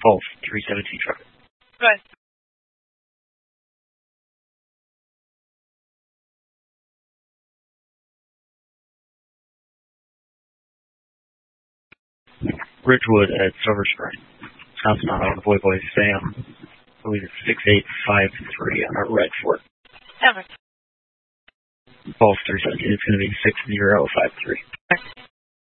Golf 317 truck. Go ahead. Ridgewood at Silver Spring. Wisconsin on the Boy Sam. I believe it's 6853 on our red Ford. Perfect. Golf 317. It's going to be 6053.